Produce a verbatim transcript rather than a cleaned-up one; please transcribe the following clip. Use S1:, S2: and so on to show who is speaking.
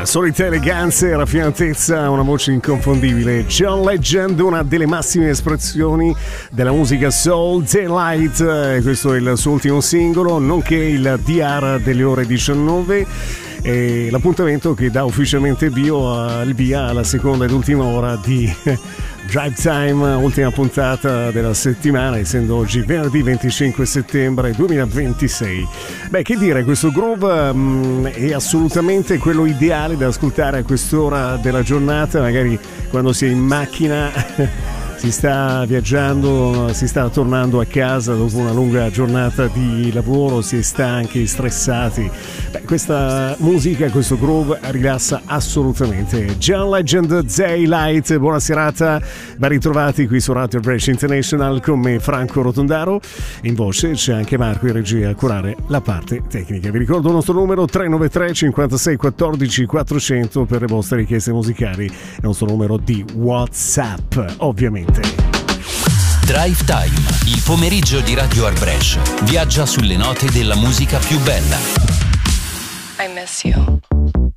S1: solita eleganza e raffinatezza, una voce inconfondibile. John Legend, una delle massime espressioni della musica soul, Daylight, questo è il suo ultimo singolo, nonché il D R delle ore diciannove. E l'appuntamento che dà ufficialmente bio al via alla seconda ed ultima ora di Drive Time, ultima puntata della settimana, essendo oggi venerdì venticinque settembre duemilaventisei. Beh, che dire, questo groove um, è assolutamente quello ideale da ascoltare a quest'ora della giornata, magari quando si è in macchina. Si sta viaggiando, si sta tornando a casa dopo una lunga giornata di lavoro, si è stanchi, stressati. Beh, questa musica, questo groove rilassa assolutamente. John Legend, Daylight, buona serata, ben ritrovati qui su Radio Brescia International con me Franco Rotondaro. In voce c'è anche Marco in regia a curare la parte tecnica. Vi ricordo il nostro numero tre nove tre cinquantasei quattordici quattrocento per le vostre richieste musicali, il nostro numero di WhatsApp, ovviamente.
S2: Drive Time, il pomeriggio di Radio Brescia viaggia sulle note della musica più bella.
S3: I miss you.